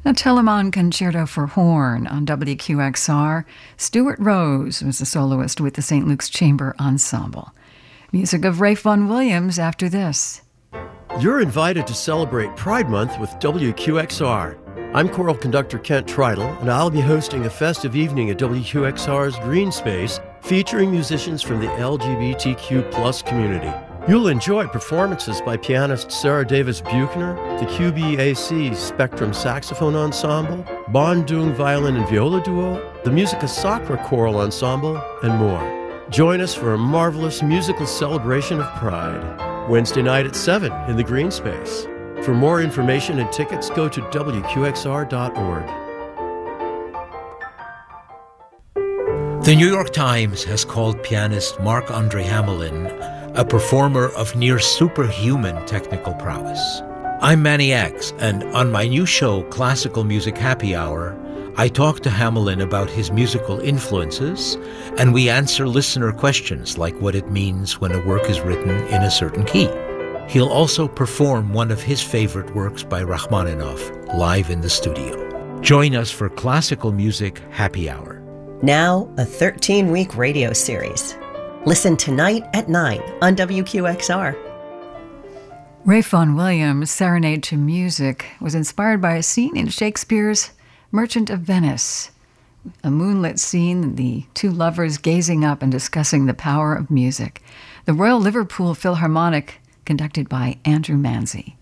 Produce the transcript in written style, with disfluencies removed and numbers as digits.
A Telemann Concerto for Horn on WQXR. Stuart Rose was the soloist with the St. Luke's Chamber Ensemble. Music of Ralph Vaughan Williams after this. You're invited to celebrate Pride Month with WQXR. I'm choral conductor Kent Tridle, and I'll be hosting a festive evening at WQXR's Green Space featuring musicians from the LGBTQ+ community. You'll enjoy performances by pianist Sarah Davis Buchner, the QBAC Spectrum Saxophone Ensemble, Bandung Violin and Viola Duo, the Musica Sacra Choral Ensemble, and more. Join us for a marvelous musical celebration of Pride. Wednesday night at 7 in the Green Space. For more information and tickets, go to WQXR.org. The New York Times has called pianist Marc-Andre Hamelin a performer of near superhuman technical prowess. I'm Manny X, and on my new show, Classical Music Happy Hour, I talk to Hamelin about his musical influences, and we answer listener questions like what it means when a work is written in a certain key. He'll also perform one of his favorite works by Rachmaninoff live in the studio. Join us for Classical Music Happy Hour. Now, a 13-week radio series. Listen tonight at 9 on WQXR. Ralph Vaughan Williams' Serenade to Music was inspired by a scene in Shakespeare's Merchant of Venice. A moonlit scene, the two lovers gazing up and discussing the power of music. The Royal Liverpool Philharmonic, conducted by Andrew Manzi.